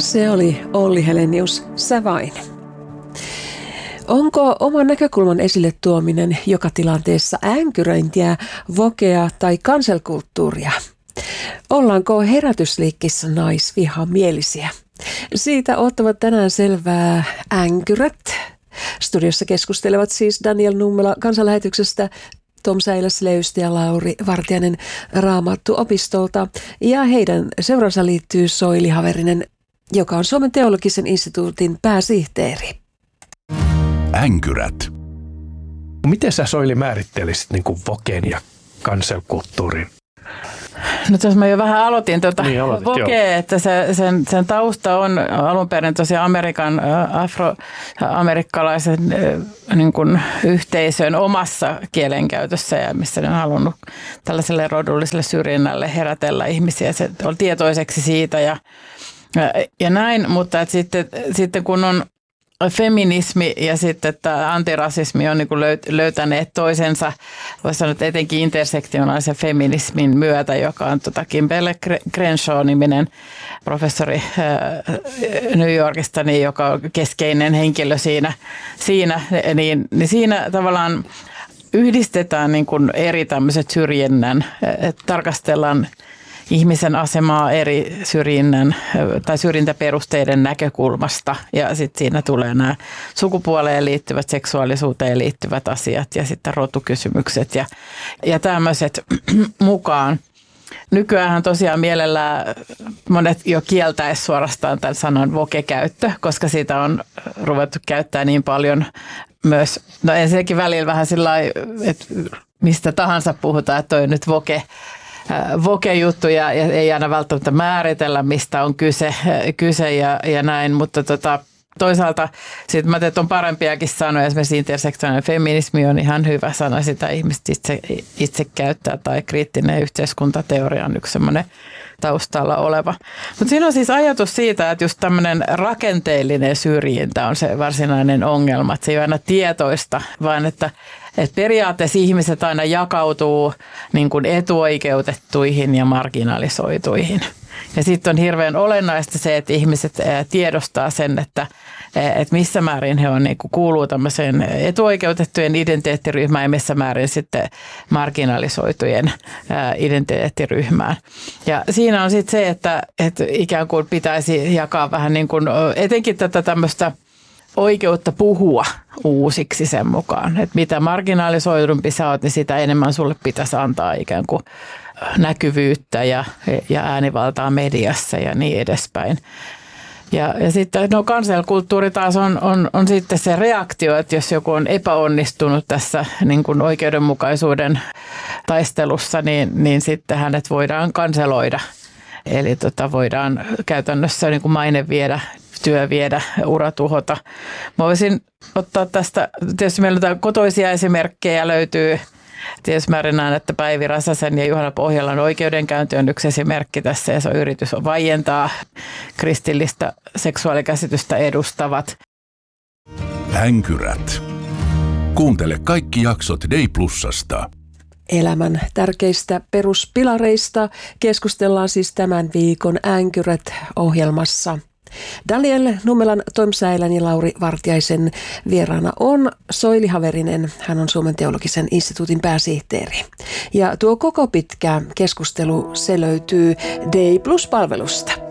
Se oli Olli Helenius, Sä vain. Onko oman näkökulman esille tuominen joka tilanteessa änkyröintiä, vokea tai cancelkulttuuria? Ollaanko herätysliikkissä naisvihamielisiä? Siitä ottavat tänään selvää änkyrät. Studiossa keskustelevat siis Daniel Nummela Kansanlähetyksestä, Tom Säiläs-Leysti ja Lauri Vartiainen Raamattuopistolta. Ja heidän seuransa liittyy Soili Haverinen, joka on Suomen teologisen instituutin pääsihteeri. Änkyrät. Miten sä, Soili, määrittelisit niin kuin vokeen ja cancelkulttuurin? No tässä mä jo vähän aloitin vokea, että sen tausta on alun perin tosiaan afroamerikkalaisen niin kuin yhteisön omassa kielenkäytössä, ja missä ne on halunnut tällaiselle rodulliselle syrjinnälle herätellä ihmisiä. Se on tietoiseksi siitä ja näin, mutta että sitten kun on feminismi ja sitten tämä antirasismi on niin kuin löytäneet toisensa, voisi sanoa, että etenkin intersektionaalisen feminismin myötä, joka on Kimberlé Crenshaw-niminen professori New Yorkista, niin joka on keskeinen henkilö siinä tavallaan yhdistetään niin kuin eri tämmöiset syrjinnän, että tarkastellaan ihmisen asemaa eri syrjinnän tai syrjintäperusteiden näkökulmasta, ja sitten siinä tulee nämä sukupuoleen liittyvät, seksuaalisuuteen liittyvät asiat ja sitten rotukysymykset ja tämmöiset mukaan. Nykyäänhän tosiaan mielellään monet jo kieltäisi suorastaan tämän sanan voke-käyttö, koska siitä on ruvettu käyttää niin paljon myös, no ensinnäkin välillä vähän sillä lailla, että mistä tahansa puhutaan, että toi nyt voke-juttu ja ei aina välttämättä määritellä, mistä on kyse ja näin, mutta toisaalta sitten mä teet on parempiakin sanoja, esimerkiksi intersektionaalinen feminismi on ihan hyvä sana, sitä ihmiset itse käyttää, tai kriittinen yhteiskuntateoria on yksi semmoinen taustalla oleva. Mutta siinä on siis ajatus siitä, että just tämmöinen rakenteellinen syrjintä on se varsinainen ongelma, että se ei ole aina tietoista, vaan että periaatteessa ihmiset aina jakautuu niin kuin etuoikeutettuihin ja marginalisoituihin. Ja sitten on hirveän olennaista se, että ihmiset tiedostaa sen, että missä määrin he on, niin kuin kuuluu tämmöiseen etuoikeutettujen identiteettiryhmään ja missä määrin sitten marginalisoitujen identiteettiryhmään. Ja siinä on sitten se, että ikään kuin pitäisi jakaa vähän niin kuin etenkin tätä tämmöistä oikeutta puhua uusiksi sen mukaan. Että mitä marginalisoidumpi sä oot, niin sitä enemmän sulle pitäisi antaa ikään kuin näkyvyyttä ja äänivaltaa mediassa ja niin edespäin. Ja sitten cancelkulttuuri taas on sitten se reaktio, että jos joku on epäonnistunut tässä niin kuin oikeudenmukaisuuden taistelussa, niin sitten hänet voidaan kanseloida. Eli voidaan käytännössä niin kuin maine viedä, työ viedä, ura tuhota. Mä voisin ottaa tästä, tietysti meillä kotoisia esimerkkejä löytyy. Tietysti mä näen, että Päivi Räsäsen ja Juhana Pohjolan oikeudenkäynti on yksi esimerkki tässä, ja se on yritys vaientaa kristillistä seksuaalikäsitystä edustavat. Änkyrät. Kuuntele kaikki jaksot Day Plusasta. Elämän tärkeistä peruspilareista keskustellaan siis tämän viikon Änkyrät-ohjelmassa. Daniel Nummelan, Tom Säilän ja Lauri Vartiaisen vieraana on Soili Haverinen. Hän on Suomen teologisen instituutin pääsihteeri. Ja tuo koko pitkä keskustelu, se löytyy Day Plus-palvelusta.